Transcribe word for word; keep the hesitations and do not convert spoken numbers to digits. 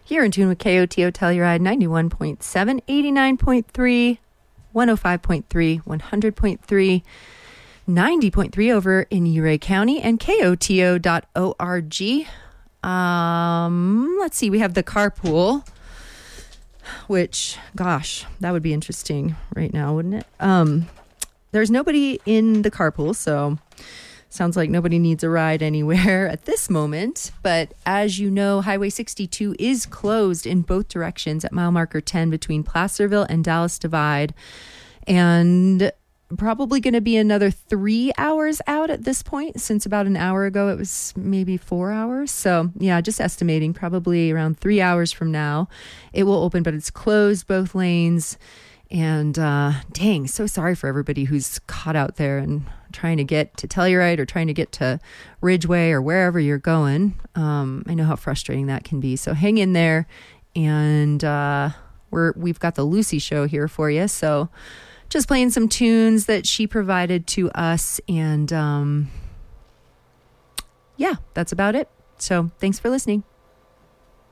You're in tune with K O T O Telluride ninety-one point seven, eighty-nine point three, one oh five point three, one hundred point three, ninety point three over in Uray County, and K O T O dot org. Um, let's see, we have the carpool, which, gosh, that would be interesting right now, wouldn't it? Um, there's nobody in the carpool, so sounds like nobody needs a ride anywhere at this moment. But as you know, Highway sixty-two is closed in both directions at mile marker ten between Placerville and Dallas Divide. And probably going to be another three hours out at this point, since about an hour ago it was maybe four hours. So yeah, just estimating probably around three hours from now it will open, but it's closed both lanes. And uh, dang, so sorry for everybody who's caught out there and trying to get to Telluride or trying to get to Ridgeway or wherever you're going. Um, I know how frustrating that can be. So hang in there, and uh, we're we've got the Lucy Show here for you. So just playing some tunes that she provided to us, and um, yeah, that's about it. So thanks for listening.